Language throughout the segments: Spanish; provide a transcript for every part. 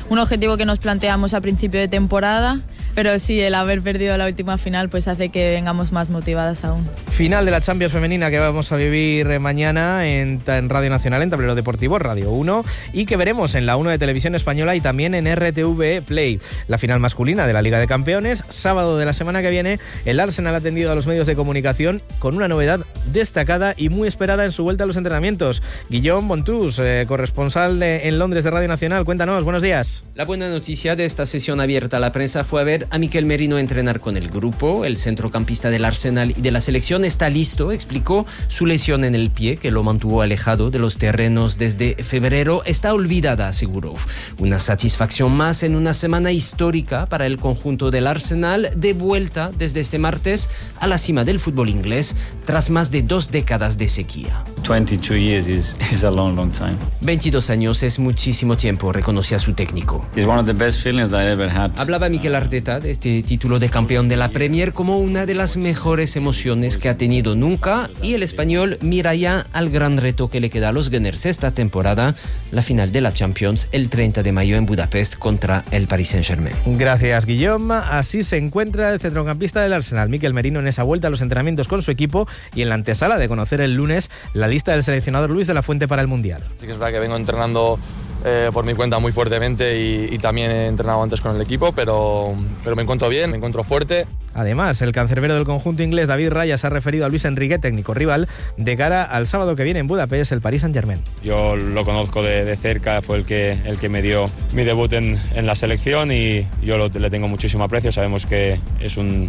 un objetivo que nos planteamos a principio de temporada. Pero sí, el haber perdido la última final pues hace que vengamos más motivadas aún. Final de la Champions femenina que vamos a vivir mañana en Radio Nacional, en Tablero Deportivo, Radio 1, y que veremos en la 1 de Televisión Española y también en RTV Play. La final masculina de la Liga de Campeones, sábado de la semana que viene, el Arsenal ha atendido a los medios de comunicación con una novedad destacada y muy esperada en su vuelta a los entrenamientos. Guillaume Montus, corresponsal en Londres de Radio Nacional, cuéntanos, buenos días. La buena noticia de esta sesión abierta a la prensa fue ver a Mikel Merino entrenar con el grupo. El centrocampista del Arsenal y de la selección está listo, explicó. Su lesión en el pie, que lo mantuvo alejado de los terrenos desde febrero, está olvidada, aseguró. Una satisfacción más en una semana histórica para el conjunto del Arsenal, de vuelta desde este martes a la cima del fútbol inglés tras más de 2 décadas de sequía. 22 years is a long time. 22 años es muchísimo tiempo, reconocía su técnico. It's one of the best feelings that I ever had. Hablaba Mikel Arteta de este título de campeón de la Premier como una de las mejores emociones que ha tenido nunca, y el español mira ya al gran reto que le queda a los Gunners esta temporada, la final de la Champions el 30 de mayo en Budapest contra el Paris Saint-Germain. Gracias, Guillaume. Así se encuentra el centrocampista del Arsenal, Mikel Merino, en esa vuelta a los entrenamientos con su equipo y en la antesala de conocer el lunes la lista del seleccionador Luis de la Fuente para el Mundial. Sí que es verdad que vengo entrenando por mi cuenta muy fuertemente y también he entrenado antes con el equipo, pero me encuentro bien, me encuentro fuerte. Además, el cancerbero del conjunto inglés, David Raya, se ha referido a Luis Enrique, técnico rival, de cara al sábado que viene en Budapest, el Paris Saint-Germain. Yo lo conozco de cerca, fue el que me dio mi debut en la selección y yo le tengo muchísimo aprecio. Sabemos que es un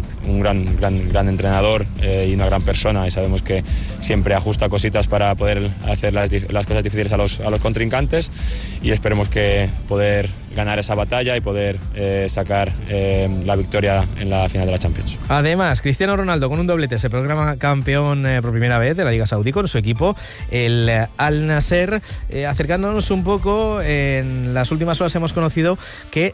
gran entrenador y una gran persona, y sabemos que siempre ajusta cositas para poder hacer las cosas difíciles a los contrincantes, y esperemos que poder ganar esa batalla y poder sacar la victoria en la final de la Champions. Además, Cristiano Ronaldo con un doblete se proclama campeón por primera vez de la Liga Saudí con su equipo, el Al Nasser. Acercándonos un poco, en las últimas horas hemos conocido que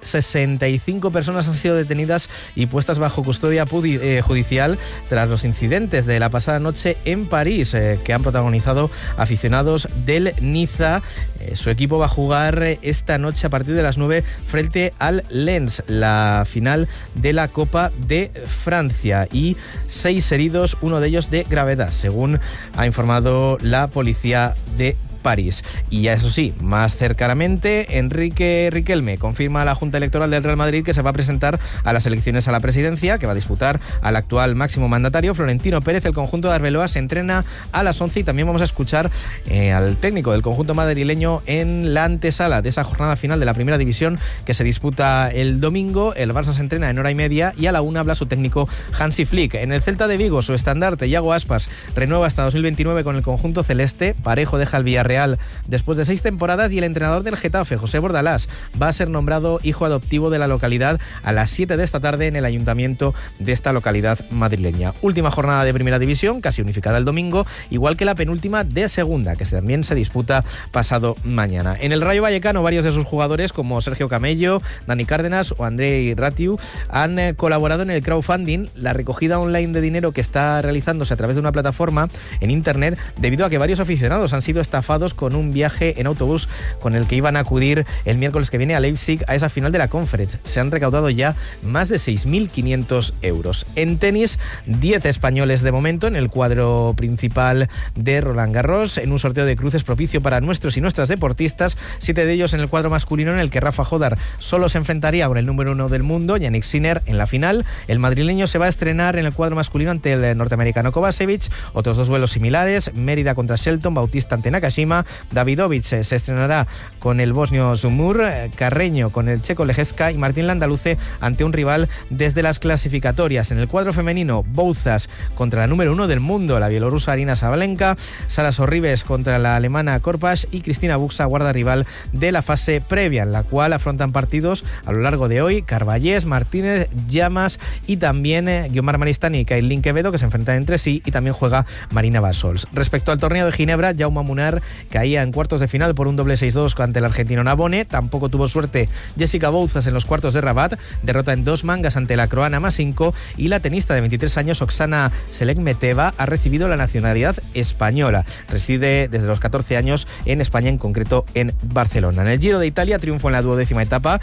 65 personas han sido detenidas y puestas bajo custodia judicial tras los incidentes de la pasada noche en París, que han protagonizado aficionados del Niza. Su equipo va a jugar esta noche a partir de las 9 frente al Lens, la final de la Copa de Francia, y 6 heridos, uno de ellos de gravedad, según ha informado la policía de París. Y ya eso sí, más cercanamente, Enrique Riquelme confirma a la Junta Electoral del Real Madrid que se va a presentar a las elecciones a la presidencia, que va a disputar al actual máximo mandatario, Florentino Pérez. El conjunto de Arbeloa se entrena a las 11 y también vamos a escuchar al técnico del conjunto madrileño en la antesala de esa jornada final de la Primera División que se disputa el domingo. El Barça se entrena en hora y media y a la 1 habla su técnico Hansi Flick. En el Celta de Vigo, su estandarte Iago Aspas renueva hasta 2029 con el conjunto celeste. Parejo deja el Villarreal después de 6 temporadas y el entrenador del Getafe, José Bordalás, va a ser nombrado hijo adoptivo de la localidad a las 7 de esta tarde en el ayuntamiento de esta localidad madrileña. Última jornada de Primera División, casi unificada el domingo, igual que la penúltima de Segunda, que también se disputa pasado mañana. En el Rayo Vallecano, varios de sus jugadores, como Sergio Camello, Dani Cárdenas o Andrei Ratiu, han colaborado en el crowdfunding, la recogida online de dinero que está realizándose a través de una plataforma en internet, debido a que varios aficionados han sido estafados con un viaje en autobús con el que iban a acudir el miércoles que viene a Leipzig a esa final de la Conference. Se han recaudado ya más de 6.500 euros. En tenis, 10 españoles de momento en el cuadro principal de Roland Garros, en un sorteo de cruces propicio para nuestros y nuestras deportistas, 7 de ellos en el cuadro masculino, en el que Rafa Jodar solo se enfrentaría con el número 1 del mundo, Yannick Sinner, en la final. El madrileño se va a estrenar en el cuadro masculino ante el norteamericano Kovacevic. Otros 2 duelos similares, Mérida contra Shelton, Bautista ante Nakashima. Davidovich se estrenará con el bosnio Zumur, Carreño con el checo Lejewska y Martín Landaluce ante un rival desde las clasificatorias. En el cuadro femenino, Bouzas contra la número 1 del mundo, la bielorrusa Arina Sabalenka, Sara Sorribes contra la alemana Korpas y Cristina Buxa guarda rival de la fase previa, en la cual afrontan partidos a lo largo de hoy Carballés, Martínez, Llamas y también Guiomar Maristani y Kailin Quevedo, que se enfrentan entre sí, y también juega Marina Bassols. Respecto al torneo de Ginebra, Jaume Munar caía en cuartos de final por un doble 6-2 ante el argentino Nabone. Tampoco tuvo suerte Jessica Bouzas en los cuartos de Rabat, derrota en 2 mangas ante la croana Masinko, y la tenista de 23 años Oksana Selekmeteva ha recibido la nacionalidad española. Reside desde los 14 años en España, en concreto en Barcelona. En el Giro de Italia, triunfo en la 12ª etapa